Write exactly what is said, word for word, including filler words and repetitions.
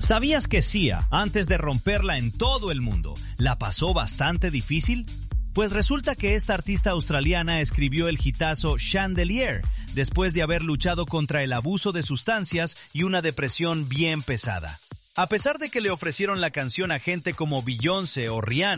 ¿Sabías que Sia, antes de romperla en todo el mundo, la pasó bastante difícil? Pues resulta que esta artista australiana escribió el hitazo Chandelier después de haber luchado contra el abuso de sustancias y una depresión bien pesada. A pesar de que le ofrecieron la canción a gente como Beyoncé o Rihanna,